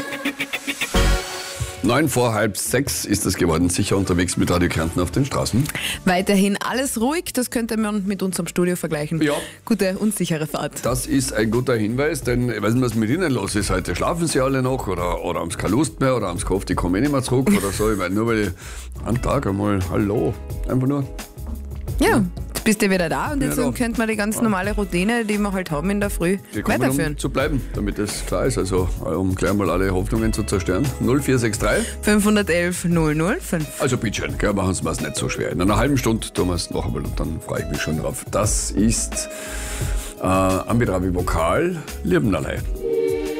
Neun vor halb sechs ist es geworden, sicher unterwegs mit Radio Kärnten auf den Straßen. Weiterhin alles ruhig, das könnte man mit unserem Studio vergleichen. Ja. Gute und sichere Fahrt. Das ist ein guter Hinweis, denn ich weiß nicht, was mit Ihnen los ist heute. Schlafen Sie alle noch oder haben Sie keine Lust mehr oder haben Sie gehofft, ich komme nicht mehr zurück oder so. Ich meine, nur weil ich einen Tag einmal, hallo, einfach nur. Ja, jetzt bist du wieder da und jetzt da. könnte man die ganz normale Routine, die wir halt haben in der Früh, weiterführen. Um zu bleiben, damit es klar ist, also um gleich mal alle Hoffnungen zu zerstören. 0463 511 005. Also bitte schön, gell, machen Sie es nicht so schwer. In einer halben Stunde tun wir es noch einmal und dann freue ich mich schon drauf. Das ist Ambitravi Vokal, Liebenalei.